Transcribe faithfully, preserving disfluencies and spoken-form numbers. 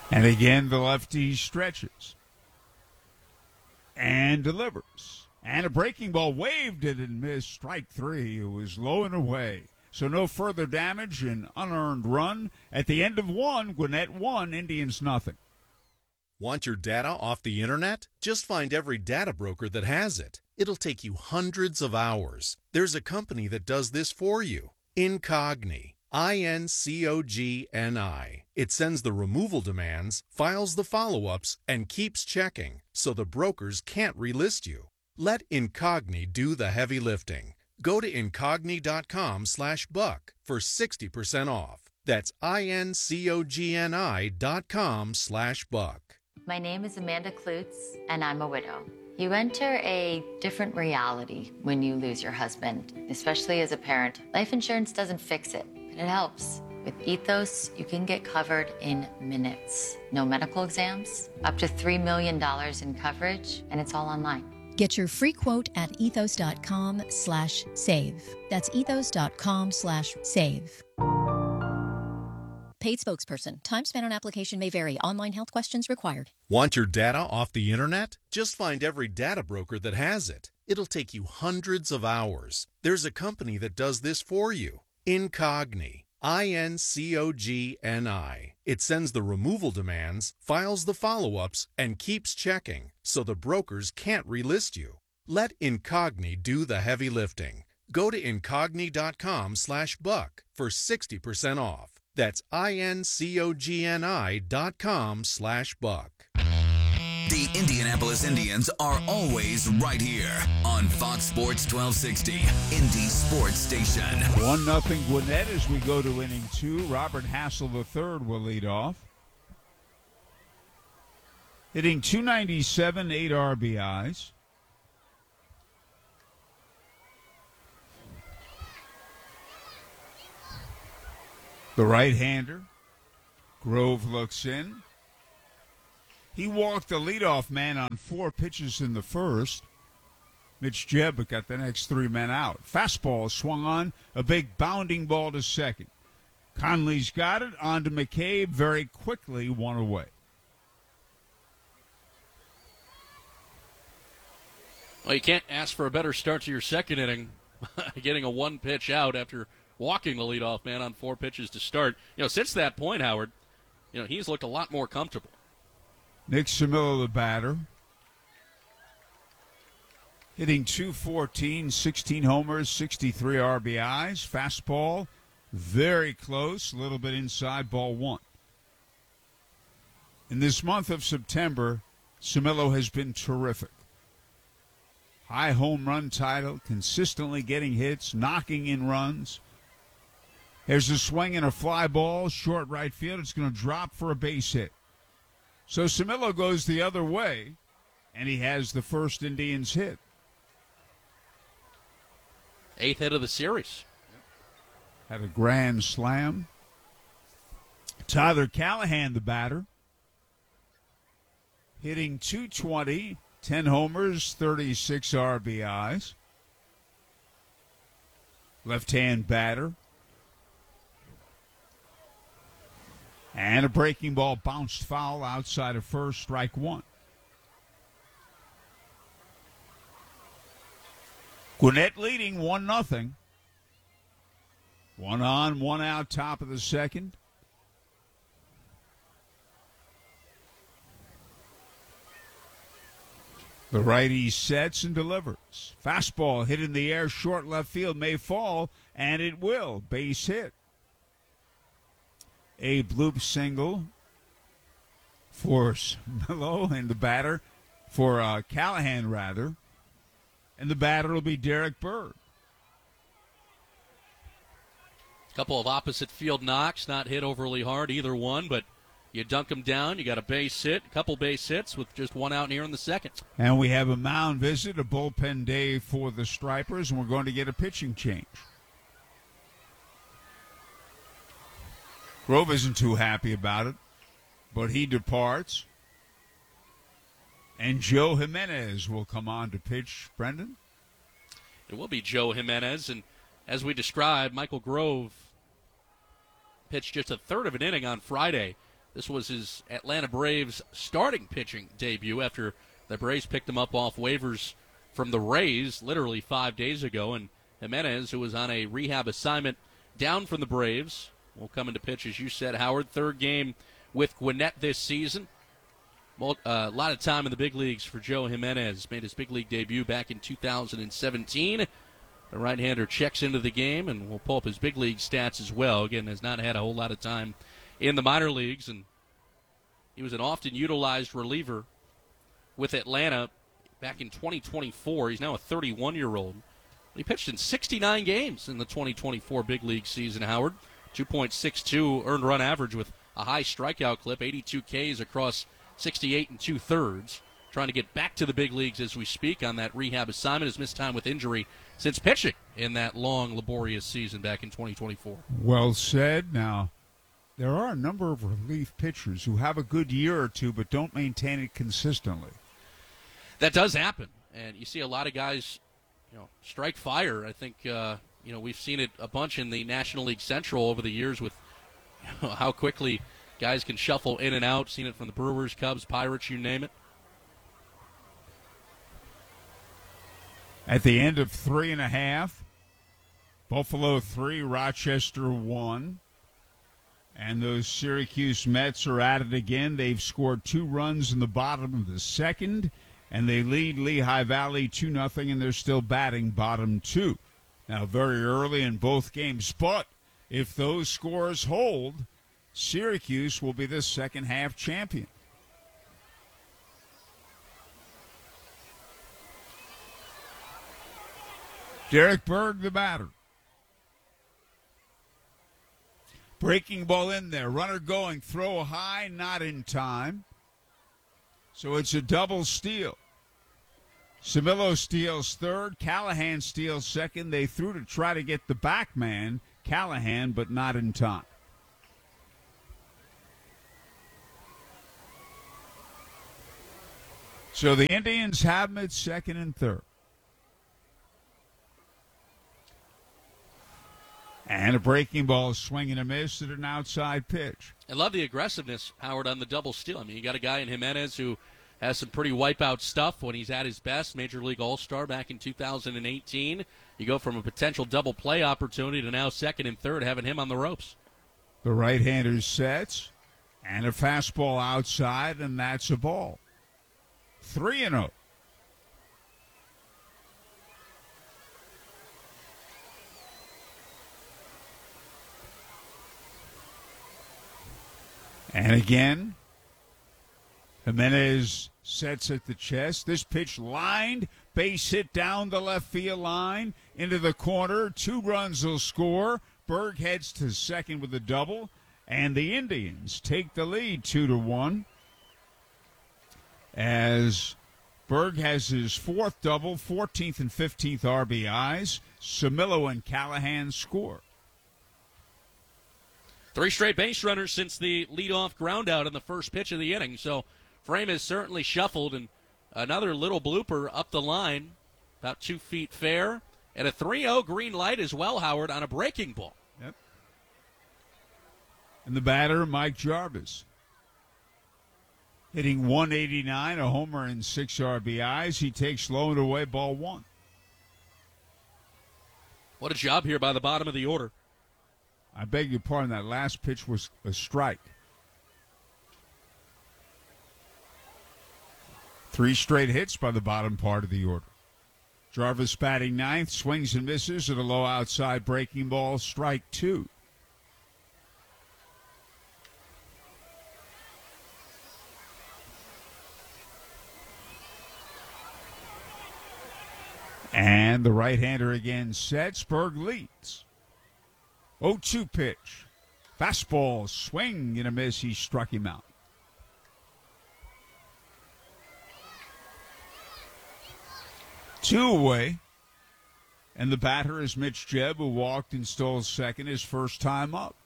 And again, the lefty stretches and delivers. And a breaking ball, waved it and missed. Strike three. It was low and away. So no further damage, an unearned run. At the end of one, Gwinnett one, Indians nothing. Want your data off the internet? Just find every data broker that has it. It'll take you hundreds of hours. There's a company that does this for you. Incogni. I N C O G N I. It sends the removal demands, files the follow-ups, and keeps checking, so the brokers can't relist you. Let Incogni do the heavy lifting. Go to incogni.com slash buck for sixty percent off. That's I-N-C-O-G-N-I dot com slash buck. My name is Amanda Klutz, and I'm a widow. You enter a different reality when you lose your husband, especially as a parent. Life insurance doesn't fix it, but it helps. With Ethos, you can get covered in minutes. No medical exams, up to three million dollars in coverage, and it's all online. Get your free quote at ethos.com slash save. That's ethos.com slash save. Paid spokesperson. Time spent on application may vary. Online health questions required. Want your data off the internet? Just find every data broker that has it. It'll take you hundreds of hours. There's a company that does this for you. Incogni. I N C O G N I. It sends the removal demands, files the follow-ups, and keeps checking, so the brokers can't relist you. Let Incogni do the heavy lifting. Go to incogni.com slash buck for sixty percent off. That's I-N-C-O-G-N-I dot com slash buck. The Indianapolis Indians are always right here on Fox Sports twelve sixty, Indy Sports Station. one nothing Gwinnett as we go to inning two. Robert Hassel the third will lead off. Hitting two ninety-seven, eight R B Is. The right-hander, Grove looks in. He walked the leadoff man on four pitches in the first. Mitch Jebb got the next three men out. Fastball swung on, a big bounding ball to second. Conley's got it, on to McCabe, very quickly, one away. Well, you can't ask for a better start to your second inning, getting a one-pitch out after walking the leadoff man on four pitches to start. You know, since that point, Howard, you know, he's looked a lot more comfortable. Nick Simillo, the batter. Hitting two fourteen, sixteen homers, sixty-three R B Is. Fastball, very close, a little bit inside, ball one. In this month of September, Simillo has been terrific. High home run title, consistently getting hits, knocking in runs. There's a swing and a fly ball, short right field. It's going to drop for a base hit. So Simillo goes the other way, and he has the first Indians hit. Eighth hit of the series. Had a grand slam. Tyler Callahan, the batter. Hitting two twenty, ten homers, thirty-six R B Is. Left-hand batter. And a breaking ball bounced foul outside of first, strike one. Gwinnett leading one nothing. One on, one out, top of the second. The righty sets and delivers. Fastball hit in the air, short left field, may fall, and it will. Base hit. A bloop single for Simillo and the batter, for uh, Callahan rather, and the batter will be Derek Bird. A couple of opposite field knocks, not hit overly hard either one, but you dunk them down. You got a base hit, a couple base hits with just one out here in the second. And we have a mound visit, a bullpen day for the Stripers, and we're going to get a pitching change. Grove isn't too happy about it, but he departs. And Joe Jimenez will come on to pitch, Brendan. It will be Joe Jimenez, and as we described, Michael Grove pitched just a third of an inning on Friday This was his Atlanta Braves starting pitching debut after the Braves picked him up off waivers from the Rays literally five days ago. And Jimenez, who was on a rehab assignment down from the Braves, will come into pitch, as you said, Howard. Third game with Gwinnett this season. Uh, a lot of time in the big leagues for Joe Jimenez. Made his big league debut back in two thousand seventeen. The right-hander checks into the game, and we'll pull up his big league stats as well. Again, has not had a whole lot of time in the minor leagues, and he was an often utilized reliever with Atlanta back in twenty twenty-four. He's now a thirty-one-year-old. He pitched in sixty-nine games in the twenty twenty-four big league season, Howard. two point six two earned run average with a high strikeout clip, eighty-two Ks across sixty-eight and two-thirds. Trying to get back to the big leagues as we speak on that rehab assignment. Has missed time with injury since pitching in that long, laborious season back in twenty twenty-four. Well said. Now, there are a number of relief pitchers who have a good year or two but don't maintain it consistently. That does happen, and you see a lot of guys, you know, strike fire. I think, uh, you know, we've seen it a bunch in the National League Central over the years with, you know, how quickly guys can shuffle in and out. Seen it from the Brewers, Cubs, Pirates, you name it. At the end of three and a half, Buffalo three, Rochester one. And those Syracuse Mets are at it again. They've scored two runs in the bottom of the second, and they lead Lehigh Valley two nothing, and they're still batting bottom two. Now, very early in both games, but if those scores hold, Syracuse will be the second half champion. Derek Berg, the batter. Breaking ball in there. Runner going. Throw high, not in time. So it's a double steal. Camilo steals third. Callahan steals second. They threw to try to get the back man, Callahan, but not in time. So the Indians have them at second and third. And a breaking ball, swing and a miss at an outside pitch. I love the aggressiveness, Howard, on the double steal. I mean, you got a guy in Jimenez who has some pretty wipeout stuff when he's at his best. Major League All-Star back in two thousand eighteen. You go from a potential double play opportunity to now second and third, having him on the ropes. The right-hander sets, and a fastball outside, and that's a ball. three and oh. And again, Jimenez sets at the chest. This pitch lined, base hit down the left field line, into the corner. Two runs will score. Berg heads to second with a double, and the Indians take the lead two to one. As Berg has his fourth double, fourteenth and fifteenth R B Is. Camilo and Callahan score. Three straight base runners since the leadoff ground out in the first pitch of the inning. So frame is certainly shuffled, and another little blooper up the line, about two feet fair, and a three oh green light as well, Howard, on a breaking ball. Yep. And the batter, Mike Jarvis, hitting one eighty-nine, a homer and six R B Is. He takes low and away, ball one. What a job here by the bottom of the order. I beg your pardon, that last pitch was a strike. Three straight hits by the bottom part of the order. Jarvis batting ninth, swings and misses at a low outside breaking ball, strike two. And the right-hander again sets. Berg leads. oh two pitch. Fastball, swing and a miss. He struck him out. Two away. And the batter is Mitch Jebb, who walked and stole second his first time up.